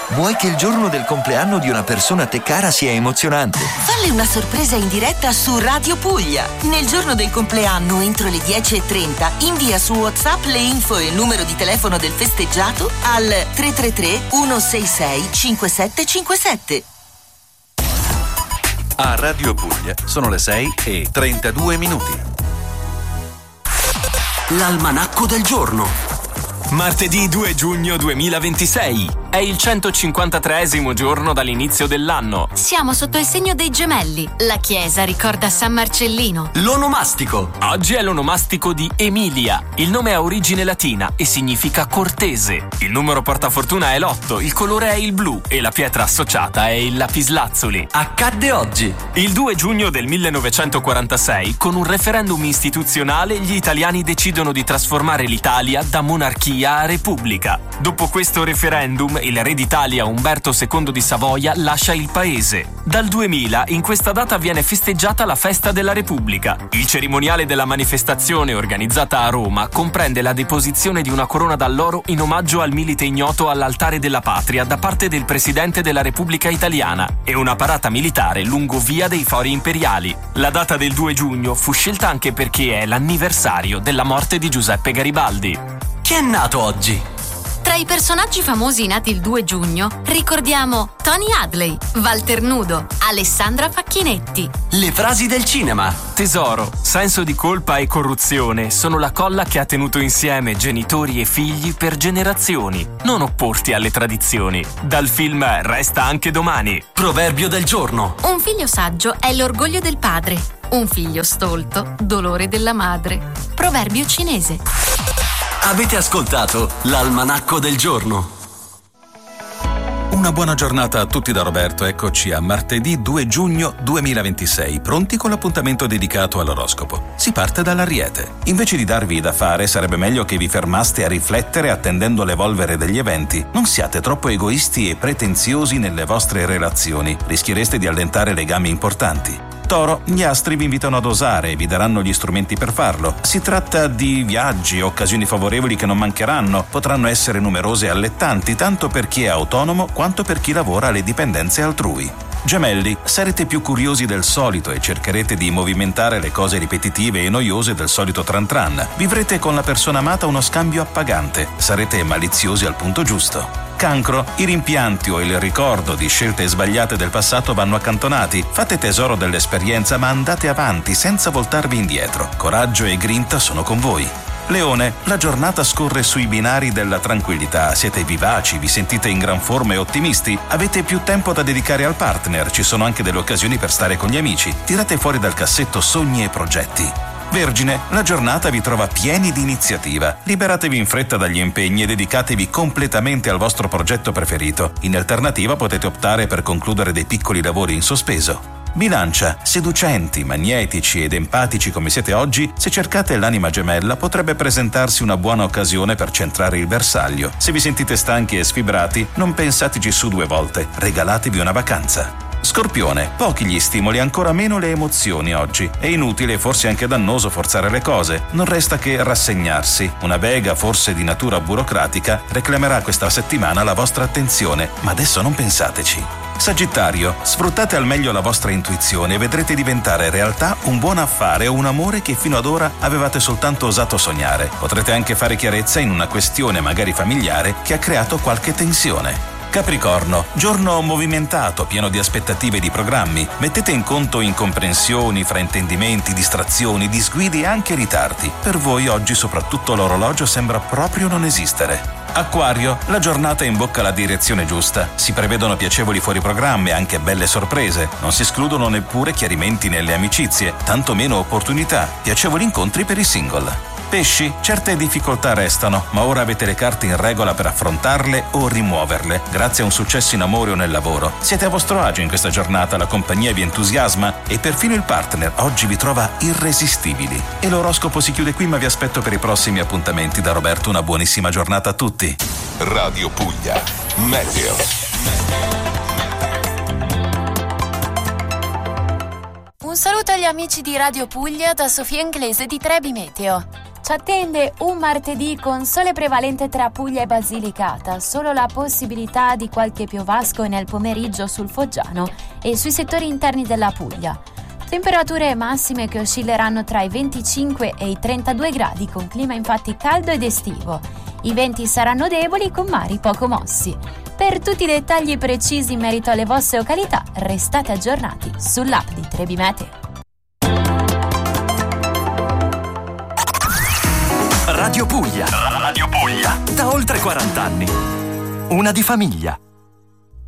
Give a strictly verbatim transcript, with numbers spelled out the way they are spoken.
Vuoi che il giorno del compleanno di una persona a te cara sia emozionante? Falle una sorpresa in diretta su Radio Puglia. Nel giorno del compleanno, entro le dieci e trenta, invia su WhatsApp le info e il numero di telefono del festeggiato al tre tre tre uno sei sei cinque sette cinque sette. A Radio Puglia sono le sei e trentadue minuti. L'almanacco del giorno. Martedì due giugno duemilaventisei. È il centocinquantatreesimo giorno dall'inizio dell'anno. Siamo sotto il segno dei gemelli. La chiesa ricorda San Marcellino. L'onomastico. Oggi è l'onomastico di Emilia. Il nome ha origine latina e significa cortese. Il numero portafortuna è l'otto, il colore è il blu e la pietra associata è il lapislazzuli. Accadde oggi. Il due giugno del millenovecentoquarantasei, con un referendum istituzionale, gli italiani decidono di trasformare l'Italia da monarchia a repubblica. Dopo questo referendum, il re d'Italia Umberto secondo di Savoia lascia il paese. Dal duemila, in questa data viene festeggiata la festa della Repubblica. Il cerimoniale della manifestazione, organizzata a Roma, comprende la deposizione di una corona d'alloro in omaggio al milite ignoto all'altare della patria da parte del presidente della Repubblica Italiana e una parata militare lungo Via dei Fori Imperiali. La data del due giugno fu scelta anche perché è l'anniversario della morte di Giuseppe Garibaldi. Chi è nato oggi? Tra i personaggi famosi nati il due giugno ricordiamo Tony Hadley, Walter Nudo, Alessandra Facchinetti. Le frasi del cinema. Tesoro, senso di colpa e corruzione sono la colla che ha tenuto insieme genitori e figli per generazioni. Non opporti alle tradizioni. Dal film Resta anche domani. Proverbio del giorno. Un figlio saggio è l'orgoglio del padre. Un figlio stolto, dolore della madre. Proverbio cinese. Avete ascoltato l'almanacco del giorno. Una buona giornata a tutti da Roberto. Eccoci a martedì due giugno duemilaventisei, pronti con l'appuntamento dedicato all'oroscopo. Si parte dall'Ariete. Invece di darvi da fare, sarebbe meglio che vi fermaste a riflettere attendendo l'evolvere degli eventi. Non siate troppo egoisti e pretenziosi nelle vostre relazioni. Rischiereste di allentare legami importanti. Toro, gli astri vi invitano ad osare e vi daranno gli strumenti per farlo. Si tratta di viaggi, occasioni favorevoli che non mancheranno, potranno essere numerose e allettanti tanto per chi è autonomo quanto per chi lavora alle dipendenze altrui. Gemelli, sarete più curiosi del solito e cercherete di movimentare le cose ripetitive e noiose del solito tran tran. Vivrete con la persona amata uno scambio appagante, sarete maliziosi al punto giusto. Cancro, i rimpianti o il ricordo di scelte sbagliate del passato vanno accantonati. Fate tesoro dell'esperienza ma andate avanti senza voltarvi indietro. Coraggio e grinta sono con voi. Leone, la giornata scorre sui binari della tranquillità, siete vivaci, vi sentite in gran forma e ottimisti, avete più tempo da dedicare al partner, ci sono anche delle occasioni per stare con gli amici, tirate fuori dal cassetto sogni e progetti. Vergine, la giornata vi trova pieni di iniziativa, liberatevi in fretta dagli impegni e dedicatevi completamente al vostro progetto preferito, in alternativa potete optare per concludere dei piccoli lavori in sospeso. Bilancia, seducenti, magnetici ed empatici come siete oggi, se cercate l'anima gemella potrebbe presentarsi una buona occasione per centrare il bersaglio. Se vi sentite stanchi e sfibrati, non pensateci su due volte, regalatevi una vacanza. Scorpione, pochi gli stimoli, ancora meno le emozioni oggi. È inutile e forse anche dannoso forzare le cose. Non resta che rassegnarsi. Una bega, forse di natura burocratica, reclamerà questa settimana la vostra attenzione, ma adesso non pensateci. Sagittario, sfruttate al meglio la vostra intuizione e vedrete diventare realtà un buon affare o un amore che fino ad ora avevate soltanto osato sognare. Potrete anche fare chiarezza in una questione magari familiare che ha creato qualche tensione. Capricorno, giorno movimentato, pieno di aspettative e di programmi. Mettete in conto incomprensioni, fraintendimenti, distrazioni, disguidi e anche ritardi. Per voi oggi soprattutto l'orologio sembra proprio non esistere. Acquario, la giornata imbocca la direzione giusta. Si prevedono piacevoli fuori programma e anche belle sorprese. Non si escludono neppure chiarimenti nelle amicizie, tanto meno opportunità. Piacevoli incontri per i single. Pesci, certe difficoltà restano, ma ora avete le carte in regola per affrontarle o rimuoverle, grazie a un successo in amore o nel lavoro. Siete a vostro agio in questa giornata, la compagnia vi entusiasma e perfino il partner oggi vi trova irresistibili. E l'oroscopo si chiude qui, ma vi aspetto per i prossimi appuntamenti. Da Roberto una buonissima giornata a tutti. Radio Puglia, Meteo. Un saluto agli amici di Radio Puglia da Sofia Inglese di Trebi Meteo. Ci attende un martedì con sole prevalente tra Puglia e Basilicata, solo la possibilità di qualche piovasco nel pomeriggio sul Foggiano e sui settori interni della Puglia. Temperature massime che oscilleranno tra i venticinque e i trentadue gradi, con clima infatti caldo ed estivo. I venti saranno deboli con mari poco mossi. Per tutti i dettagli precisi in merito alle vostre località, restate aggiornati sull'app di Trebi Meteo. Radio Puglia. Radio Puglia. Da oltre quaranta anni. Una di famiglia.